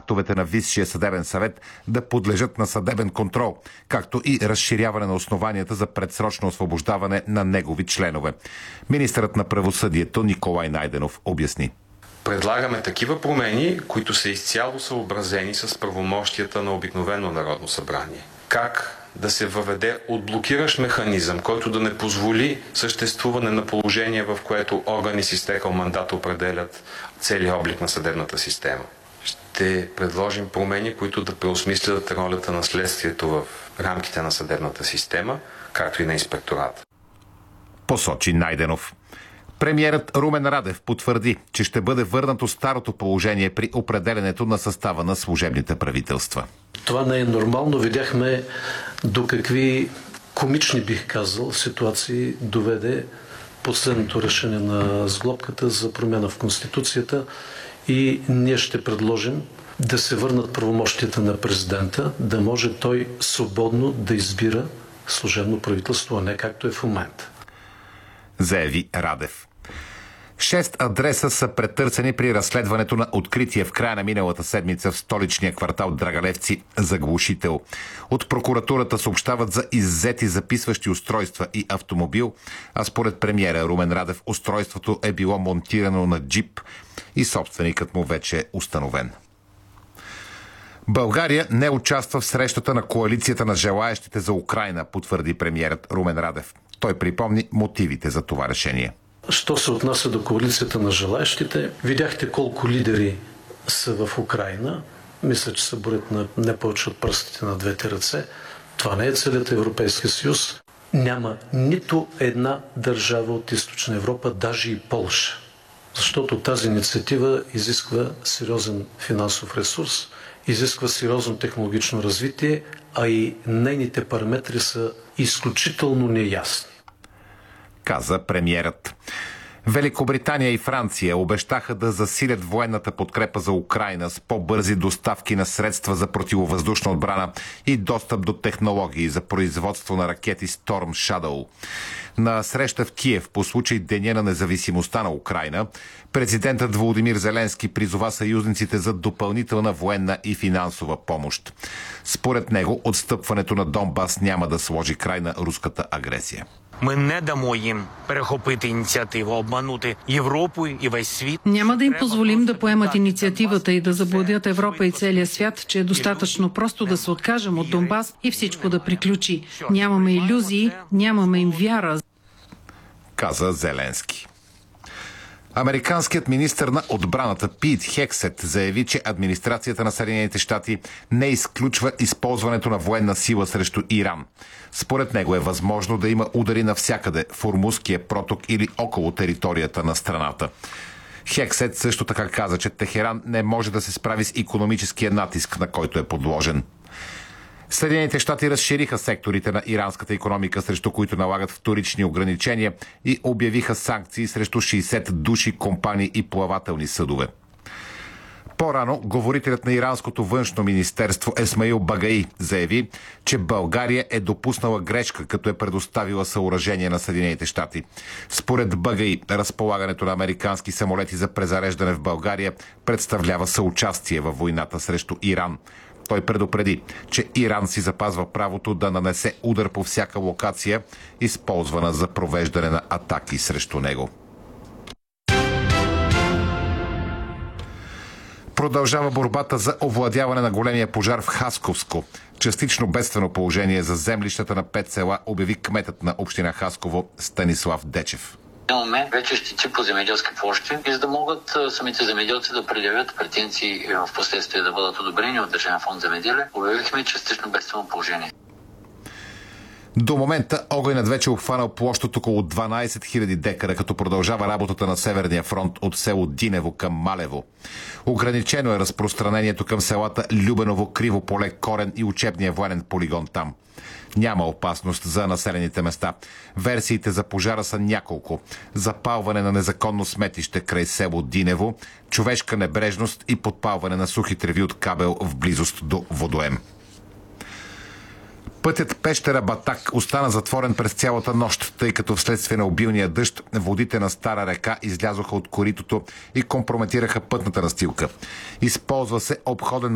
актовете на Висшия съдебен съвет да подлежат на съдебен контрол, както и разширяване на основанията за предсрочно освобождаване на негови членове. Министърът на правосъдието Николай Найденов обясни. Предлагаме такива промени, които са изцяло съобразени с правомощията на обикновено Народно събрание. Как да се въведе отблокиращ механизъм, който да не позволи съществуване на положение, в което органи с изтекал мандат определят целия облик на съдебната система. Ще предложим промени, които да преосмислят ролята на следствието в рамките на съдебната система, както и на инспектората. Посочи Найденов. Премиерът Румен Радев потвърди, че ще бъде върнато старото положение при определенето на състава на служебните правителства. Това не е нормално. Видяхме до какви комични, бих казал, ситуации доведе последното решение на сглобката за промяна в Конституцията и ние ще предложим да се върнат правомощията на президента, да може той свободно да избира служебно правителство, а не както е в момента. Заяви Радев. 6 адреса са претърсени при разследването на откритие в края на миналата седмица в столичния квартал Драгалевци заглушител. От прокуратурата съобщават за иззети записващи устройства и автомобил, а според премиера Румен Радев устройството е било монтирано на джип и собственикът му вече е установен. България не участва в срещата на коалицията на желаещите за Украйна, потвърди премиерът Румен Радев. Той припомни мотивите за това решение. Що се отнася до коалицията на желаещите, видяхте колко лидери са в Украйна. Мисля, че се борят на не повече от пръстите на двете ръце. Това не е целият Европейски съюз. Няма нито една държава от Източна Европа, даже и Полша. Защото тази инициатива изисква сериозен финансов ресурс, изисква сериозно технологично развитие, а и нейните параметри са изключително неясни, каза премиерът. Великобритания и Франция обещаха да засилят военната подкрепа за Украйна с по-бързи доставки на средства за противовъздушна отбрана и достъп до технологии за производство на ракети Storm Shadow. На среща в Киев по случай Деня на независимостта на Украйна, президентът Володимир Зеленски призова съюзниците за допълнителна военна и финансова помощ. Според него, отстъпването на Донбас няма да сложи край на руската агресия. Ми не дамо їм перехопити ініціативу, обманути Європу і весь світ. Няма да им позволим да поемат инициативата и да заблудят Европа и целия свят, че е достатъчно просто да се откажем от Донбас и всичко да приключи. Нямаме илюзии, нямаме им вяра, каза Зеленски. Американският министър на отбраната Пит Хексет заяви, че администрацията на Съединените щати не изключва използването на военна сила срещу Иран. Според него е възможно да има удари навсякъде в Ормузския проток или около територията на страната. Хексет също така каза, че Техеран не може да се справи с икономическия натиск, на който е подложен. Съединените щати разшириха секторите на иранската икономика, срещу които налагат вторични ограничения и обявиха санкции срещу 60 души, компании и плавателни съдове. По-рано говорителят на иранското външно министерство Есмаил Багаи заяви, че България е допуснала грешка, като е предоставила съоръжение на Съединените щати. Според Багаи, разполагането на американски самолети за презареждане в България представлява съучастие във войната срещу Иран. Той предупреди, че Иран си запазва правото да нанесе удар по всяка локация, използвана за провеждане на атаки срещу него. Продължава борбата за овладяване на големия пожар в Хасковско. Частично бедствено положение за землищата на 5 села обяви кметът на община Хасково Станислав Дечев. Имаме вече щети по земеделски площи и за да могат самите земеделци да предявят претенции и в последствие да бъдат одобрени от Държавен фонд земеделие, обявихме частично бедствено положение. До момента огънят вече обхванал площ от около 12 000 декара, като продължава работата на Северния фронт от село Динево към Малево. Ограничено е разпространението към селата Любеново, Криво поле, Корен и учебния военен полигон там. Няма опасност за населените места. Версиите за пожара са няколко. Запалване на незаконно сметище край село Динево, човешка небрежност и подпалване на сухи треви от кабел в близост до водоем. Пътят Пещера Батак остана затворен през цялата нощ, тъй като вследствие на обилния дъжд водите на Стара река излязоха от коритото и компрометираха пътната настилка. Използва се обходен